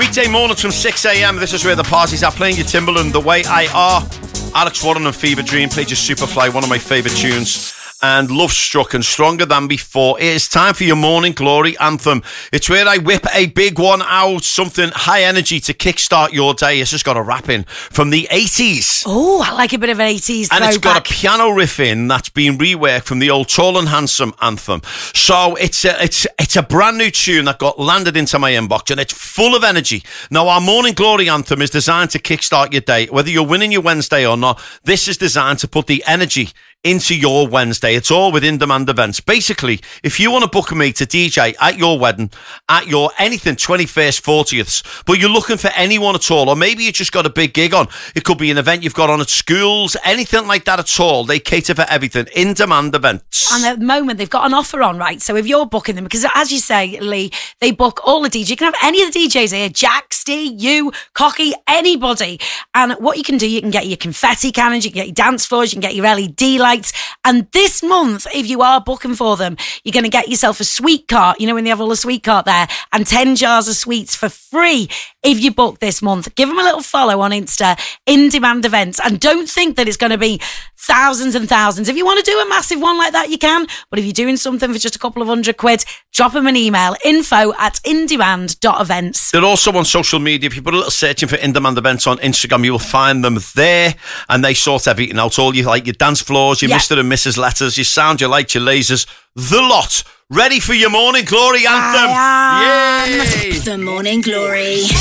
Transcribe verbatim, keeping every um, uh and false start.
weekday mornings from six a.m. This is where the parties are. Playing your Timbaland, The Way I Are. Alex Warren and Fever Dream played your Superfly, one of my favourite tunes. And Love Struck and Stronger Than Before. It is time for your Morning Glory anthem. It's where I whip a big one out, something high energy to kickstart your day. It's just got a rap in from the eighties. Oh, I like a bit of an eighties And throwback. it's got a piano riff in that's been reworked from the old Tall and Handsome anthem. So it's a, it's, it's a brand new tune that got landed into my inbox and it's full of energy. Now, our Morning Glory anthem is designed to kickstart your day. Whether you're winning your Wednesday or not, this is designed to put the energy into your Wednesday. It's all with in-demand events. Basically, if you want to book me to D J at your wedding, at your anything, twenty-first, fortieths, but you're looking for anyone at all, or maybe you just got a big gig on, it could be an event you've got on at schools, anything like that at all, they cater for everything. In-demand events. And at the moment, they've got an offer on, right? So if you're booking them, because as you say, Lee, they book all the D Js. You can have any of the D Js here, Jack, Steve, you, Cocky, anybody. And what you can do, you can get your confetti cannons, you can get your dance floors, you can get your L E D lights. And this month, if you are booking for them, you're going to get yourself a sweet cart, you know, when they have all the sweet cart there, and ten jars of sweets for free if you book this month. Give them a little follow on Insta, In Demand Events, and don't think that it's going to be thousands and thousands. If you want to do a massive one like that, you can. But if you're doing something for just a couple of hundred quid, drop them an email, info at indemand dot events. They're also on social media. If you put a little searching for In Demand Events on Instagram, you will find them there, and they sort everything out. All you like, your dance floors, your yeah. Mister and Missus Letters, your sound, your lights, your lasers, the lot. Ready for your Morning Glory anthem? I am. Yay! The Morning Glory.